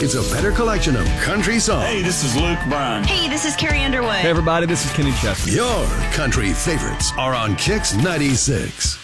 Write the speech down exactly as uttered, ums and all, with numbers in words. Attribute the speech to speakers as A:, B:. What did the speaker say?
A: It's a better collection of country songs.
B: Hey, this is Luke Bryan.
C: Hey, this is Carrie Underwood.
D: Hey, everybody, this is Kenny Chesney.
A: Your country favorites are on Kix ninety-six.